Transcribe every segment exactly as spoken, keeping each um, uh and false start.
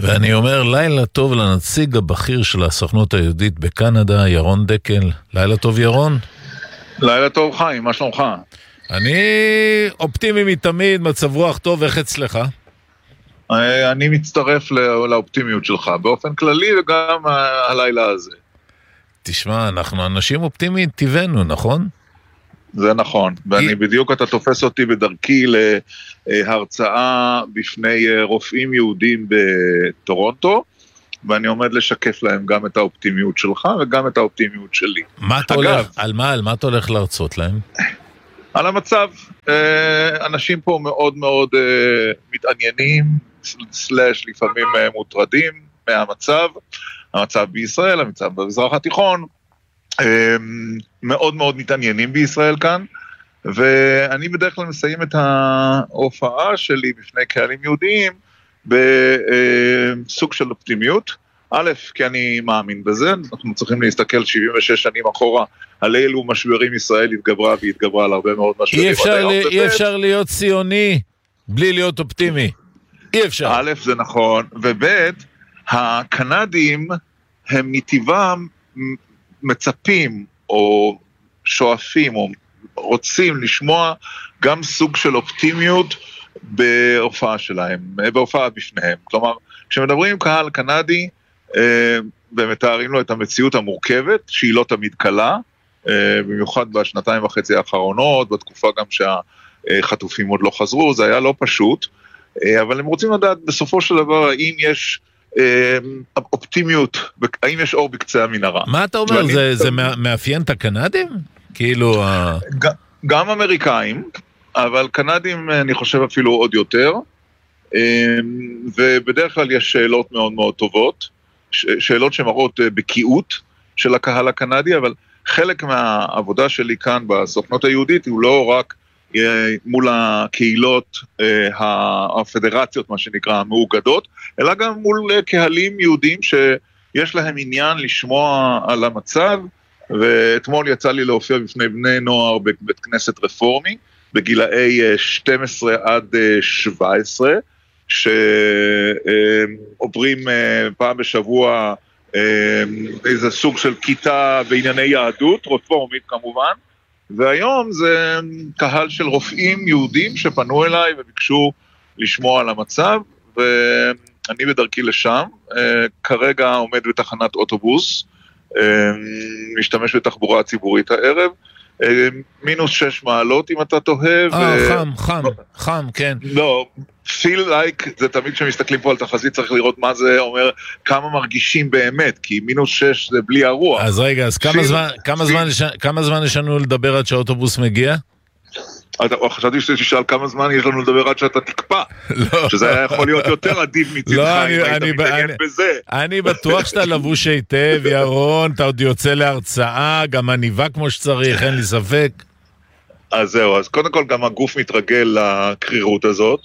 ואני אומר, לילה טוב לנציג הבכיר של הסוכנות היהודית בקנדה, ירון דקל. לילה טוב, ירון. לילה טוב, חיים, מה שלומך? אני אופטימי מתמיד, מצב רוח טוב, איך אצלך? אני מצטרף לאופטימיות שלך, באופן כללי וגם הלילה הזה. תשמע, אנחנו אנשים אופטימיים טבענו, נכון? זה נכון, ואני בדיוק, אתה תופס אותי בדרכי להרצאה בפני רופאים יהודים בטורונטו, ואני עומד לשקף להם גם את האופטימיות שלך וגם את האופטימיות שלי. מה אתה הולך, על מה, על מה אתה הולך להרצות להם? על המצב, אנשים פה מאוד מאוד מתעניינים, סלש לפעמים מוטרדים מהמצב, המצב בישראל, המצב במזרח התיכון, מאוד מאוד מתעניינים בישראל כאן, ואני בדרך כלל מסיים את ההופעה שלי בפני קהלים יהודיים בסוג של אופטימיות. א', כי אני מאמין בזה, אנחנו צריכים להסתכל שבעים ושש שנים אחורה, על אילו משברים ישראל התגברה והתגברה על הרבה מאוד משברים. אי אפשר, לי, אי אפשר להיות ציוני בלי להיות אופטימי. אי אפשר. א', זה נכון, וב', הקנדים הם מטבעם מצפים או שואפים או רוצים לשמוע גם סוג של אופטימיות בהופעה שלהם, בהופעה בפניהם. כלומר, כשמדברים עם קהל קנדי, ומתארים לו את המציאות המורכבת, שהיא לא תמיד קלה, במיוחד בשנתיים וחצי האחרונות, בתקופה גם שהחטופים עוד לא חזרו, זה היה לא פשוט, אבל הם רוצים לדעת בסופו של דבר, האם יש אופטימיות, האם יש אור בקצה המנהרה. מה אתה אומר? זה, זה מאפיין את הקנדים? כאילו... גם אמריקאים, אבל קנדים אני חושב אפילו עוד יותר, ובדרך כלל יש שאלות מאוד מאוד טובות, שאלות שמראות בקיאות של הקהל הקנדי, אבל חלק מהעבודה שלי כאן בסוכנות היהודית הוא לא רק מול הקהילות הפדרציות, מה שנקרא, המאוגדות, אלא גם מול קהלים יהודים שיש להם עניין לשמוע על המצב, ואתמול יצא לי להופיע בפני בני נוער בבית כנסת רפורמי, בגילאי שתים עשרה עד שבע עשרה, שעוברים פעם בשבוע איזה סוג של כיתה בענייני יהדות, רפורמית כמובן, והיום זה קהל של רופאים יהודים שפנו אליי וביקשו לשמוע על המצב, ואני בדרכי לשם, כרגע עומד בתחנת אוטובוס, משתמש בתחבורה הציבורית הערב, מינוס שש מעלות אם אתה תוהה. אה, חם, חם, חם, כן. לא, feel like, זה תמיד כשמסתכלים פה על תחזית צריך לראות מה זה אומר, כמה מרגישים באמת, כי מינוס שש זה בלי הרוח. אז רגע, אז כמה זמן, כמה זמן, כמה זמן יש לנו לדבר עד שהאוטובוס מגיע? חשבתי שתשאל כמה זמן יש לנו לדבר עד שאתה תקפא, שזה היה יכול להיות יותר עדיף מצדך אם היית מתעניין בזה. אני בטוח שאתה לבוש היטב, ירון, אתה עוד יוצא להרצאה, גם עניבה כמו שצריך, אין לי ספק. אז זהו, אז קודם כל גם הגוף מתרגל לקרירות הזאת,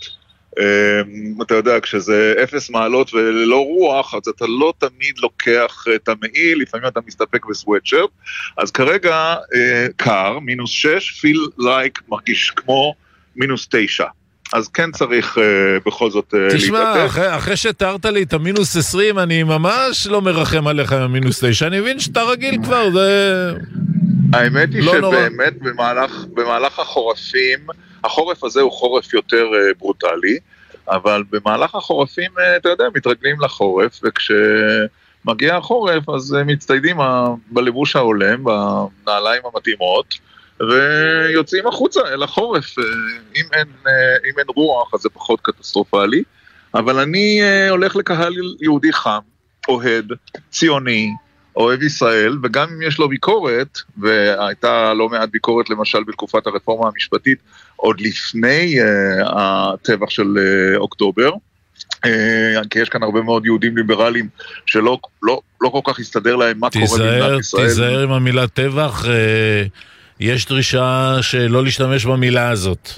אתה יודע, כשזה אפס מעלות וללא רוח, אז אתה לא תמיד לוקח את המעיל, לפעמים אתה מסתפק בסוויטשרט, אז כרגע קר, מינוס שש, feel like מרגיש כמו מינוס תשע, אז כן צריך בכל זאת להתאפק. תשמע, אחרי, אחרי שתארת לי את המינוס עשרים, אני ממש לא מרחם עליך עם המינוס תשע, אני מבין שאתה רגיל כבר, זה... האמת היא שבאמת במהלך, במהלך החורפים, החורף הזה הוא חורף יותר ברוטלי, אבל במהלך החורפים, אתה יודע, מתרגלים לחורף, וכשמגיע החורף, אז מצטיידים בלבוש ההולם, בנעליים המתאימות, ויוצאים החוצה אל החורף. אם אין, אם אין רוח, אז זה פחות קטסטרופלי, אבל אני הולך לקהל יהודי חם, אוהד, ציוני, אוהב ישראל, וגם אם יש לו ביקורת, והייתה לא מעט ביקורת למשל בתקופת הרפורמה המשפטית, עוד לפני uh, הטבח של uh, אוקטובר, uh, כי יש כאן הרבה מאוד יהודים ליברליים, שלא לא, לא כל כך יסתדר להם מה תיזהר, קורה במדינת ישראל. תיזהר עם המילה טבח, uh, יש דרישה שלא להשתמש במילה הזאת.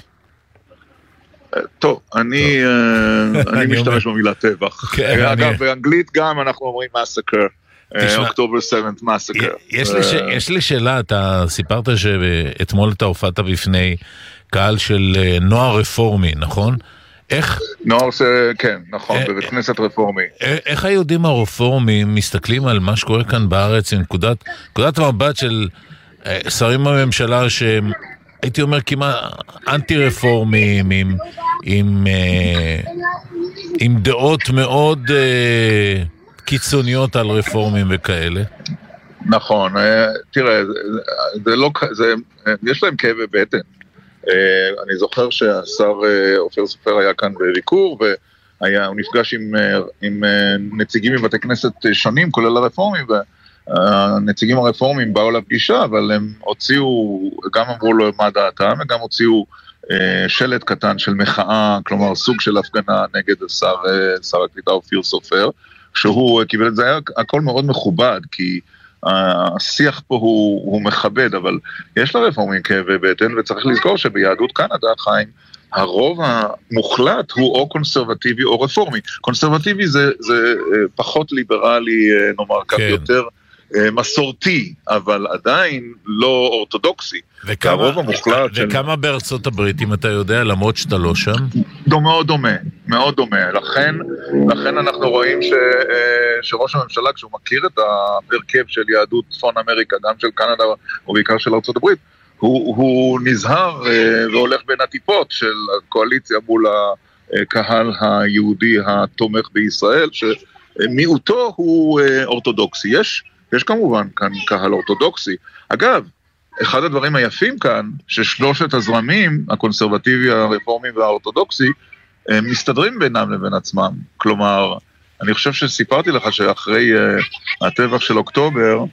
Uh, טוב, אני, uh, אני משתמש במילה טבח. אגב, באנגלית גם אנחנו אומרים massacre. אוקטובר שבנת' מסקר. יש לי שאלה, אתה סיפרת שאתמול אתה הופעת בפני קהל של נוער רפורמי, נכון? איך? נוער, כן, נכון, בבית כנסת רפורמי. איך היהודים הרפורמים מסתכלים על מה שקורה כאן בארץ, נקודת, נקודת מבט של שרים בממשלה שהם, הייתי אומר, כמעט אנטי-רפורמים, עם, עם, עם דעות מאוד קיצוניות על רפורמים וכאלה? נכון, תראה, זה לא, זה, יש להם כאבי בטן. אני זוכר שהשר אופיר סופר היה כאן בביקור, והוא נפגש עם, עם נציגים מבתי כנסת שונים, כולל הרפורמים, והנציגים הרפורמים באו לפגישה, אבל הם הוציאו, גם אמרו לו מה דעתם, וגם הוציאו שלט קטן של מחאה, כלומר סוג של הפגנה נגד השר, שר הקליטה אופיר סופר, שהוא קיבל את זה, היה הכל מאוד מכובד, כי השיח פה הוא, הוא מכבד, אבל יש לרפורמים כאבי בטן, וצריך לזכור שביהדות קנדה, חיים, הרוב המוחלט הוא או קונסרבטיבי או רפורמי. קונסרבטיבי זה, זה פחות ליברלי, נאמר כך, כן. יותר מסורתי, אבל עדיין לא אורתודוקסי. וכמה, הרוב המוחלט וכמה של... בארצות הברית, אם אתה יודע, למרות שאתה לא שם? מאוד דומה, מאוד דומה. לכן, לכן אנחנו רואים ש, שראש הממשלה, כשהוא מכיר את ההרכב של יהדות צפון אמריקה, גם של קנדה ובעיקר של ארצות הברית, הוא, הוא נזהר והולך בין הטיפות של הקואליציה מול הקהל היהודי התומך בישראל, שמיעוטו הוא אורתודוקסי. יש, יש כמובן כאן קהל אורתודוקסי. אגב, אחד הדברים היפים כאן, ששלושת הזרמים, הקונסרבטיבי, הרפורמי והאורתודוקסי, מסתדרים בינם לבין עצמם. כלומר, אני חושב שסיפרתי לך שאחרי uh, הטבח של אוקטובר,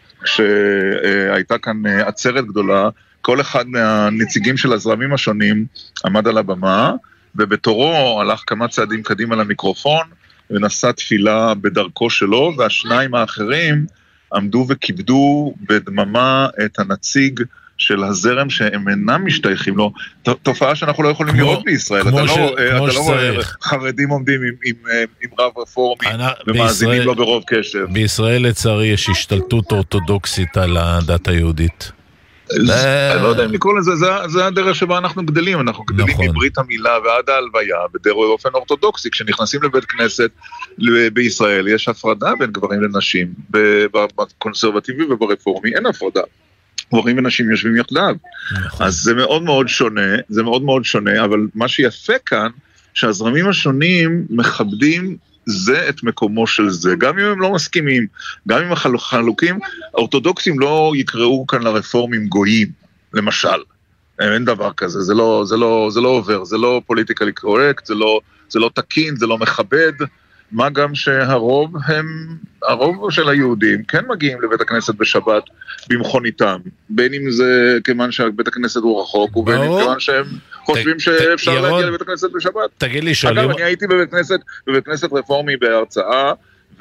כשהייתה כאן uh, עצרת גדולה, כל אחד מהנציגים של הזרמים השונים עמד על הבמה, ובתורו הלך כמה צעדים קדימה למיקרופון, ונשא תפילה בדרכו שלו, והשניים האחרים עמדו וכיבדו בדממה את הנציג של הזרם שהם אינם משתייכים לו, תופעה שאנחנו לא יכולים לראות בישראל. אתה לא רואה חרדים עומדים עם רב רפורמי ומאזינים לו ברוב קשב. בישראל לצערי יש השתלטות אורתודוקסית על הדת היהודית. אני לא יודע אם לקרוא לזה, זה הדרך שבה אנחנו גדלים, אנחנו גדלים מברית המילה ועד ההלוויה, באופן אורתודוקסי. כשנכנסים לבית כנסת בישראל יש הפרדה בין גברים לנשים, בקונסרבטיבי וברפורמי אין הפרדה. גברים ונשים יושבים יחדיו. אז זה מאוד מאוד שונה, זה מאוד מאוד שונה, אבל מה שיפה כאן, שהזרמים השונים מכבדים זה את מקומו של זה, גם אם הם לא מסכימים, גם אם החלוקים, האורתודוקסים לא יקראו כאן לרפורמים גויים, למשל. אין דבר כזה, זה לא, זה לא, זה לא עובר, זה לא פוליטיקלי קורקט, זה לא, זה לא תקין, זה לא מכבד, מה גם שהרוב הם, הרוב של היהודים כן מגיעים לבית הכנסת בשבת במכוניתם, בין אם זה כיוון שבית הכנסת הוא רחוק, ובין אם כיוון שהם חושבים שאפשר להגיע לבית הכנסת בשבת. תגיד לי, שואלים... אגב, אני הייתי בבית כנסת, בבית כנסת רפורמי בהרצאה,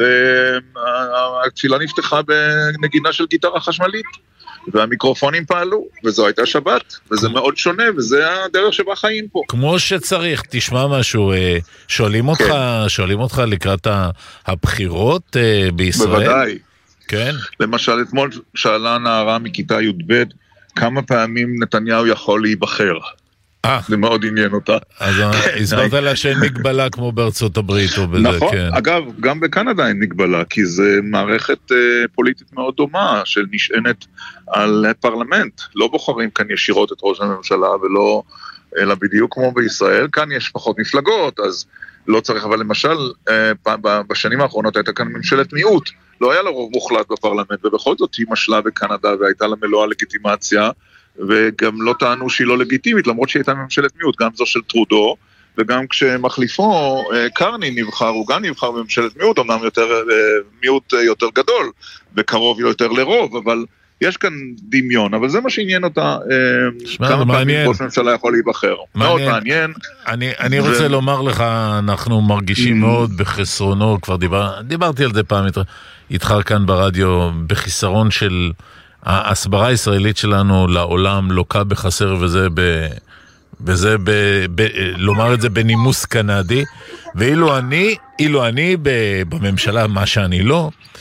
והתפילה נפתחה בנגינה של גיטרה חשמלית, והמיקרופונים פעלו, וזו הייתה שבת, וזה מאוד שונה, וזה הדרך שבה חיים פה. כמו שצריך, תשמע משהו, שואלים אותך, שואלים אותך לקראת הבחירות בישראל? בוודאי. כן. למשל, אתמול שאלה נערה מכיתה י' ב', כמה פעמים נתניהו יכול להיבחר? זה מאוד עניין אותה. אז הסברת לה שאין מגבלה כמו בארצות הברית או בזה, נכון, אגב, גם בקנדה אין מגבלה, כי זה מערכת פוליטית מאוד דומה, שנשענת על פרלמנט. לא בוחרים כאן ישירות את ראש הממשלה, ולא, אלא בדיוק כמו בישראל. כאן יש פחות מפלגות, אז לא צריך, אבל למשל, בשנים האחרונות הייתה כאן ממשלת מיעוט, לא היה לה רוב מוחלט בפרלמנט, ובכל זאת היא משלה בקנדה, והייתה לה מלוא הלגיטימציה, וגם לא טענו שהיא לא לגיטימית, למרות שהיא הייתה ממשלת מיעוט, גם זו של טרודו, וגם כשמחליפו קרני נבחר, הוא גם נבחר בממשלת מיעוט, אמנם יותר, מיעוט יותר גדול, וקרוב יותר לרוב, אבל יש כאן דמיון, אבל זה מה שעניין אותה, כמה פעמים ראש ממשלה יכול להיבחר. מאוד מעניין. אני, אני רוצה ו... לומר לך, אנחנו מרגישים מאוד בחסרונו, כבר דיבר, דיברתי על זה פעם איתך כאן ברדיו, בחיסרון של ההסברה הישראלית שלנו לעולם לוקה בחסר, וזה ב... וזה ב... ב... לומר את זה בנימוס קנדי, ואילו אני, אילו אני ב... בממשלה, מה שאני לא,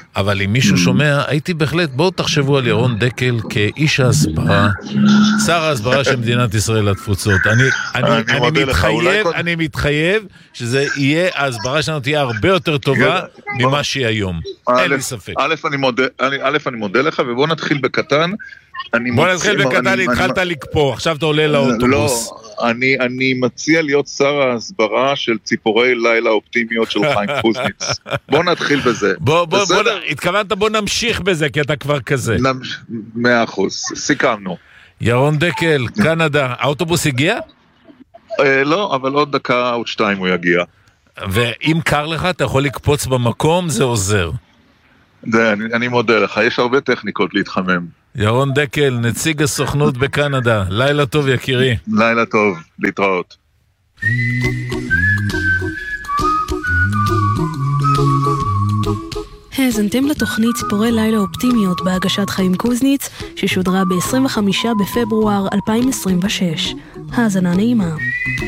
אבל אם מישהו שומע, הייתי בהחלט, בואו תחשבו על ירון דקל כאיש ההסברה, שר ההסברה של מדינת ישראל לתפוצות. אני, אני, אני, אני מתחייב, אני מתחייב שזה יהיה, ההסברה שלנו תהיה הרבה יותר טובה ממה שהיא היום. אין לי ספק. א', אני מודה, א', אני מודה לך, ובואו נתחיל בקטן. בוא נתחיל בקטן, התחלת לקפוא, עכשיו אתה עולה לאוטובוס. לא, אני מציע להיות שר ההסברה של ציפורי לילה אופטימיות של חיים קוזניץ. בוא נתחיל בזה. בוא, בוא, בוא, התכוונת בוא נמשיך בזה, כי אתה כבר כזה. מאה אחוז, סיכמנו. ירון דקל, קנדה, האוטובוס הגיע? לא, אבל עוד דקה, עוד שתיים הוא יגיע. ואם קר לך, אתה יכול לקפוץ במקום, זה עוזר. זה, אני, אני מודה לך, יש הרבה טכניקות להתחמם. ירון דקל, נציג הסוכנות בקנדה, לילה טוב יקירי. לילה טוב, להתראות. האזנתם לתוכנית ציפורי לילה אופטימיות בהגשת חיים קוזניץ, ששודרה ב-עשרים וחמישה בפברואר אלפיים עשרים ושש. האזנה נעימה.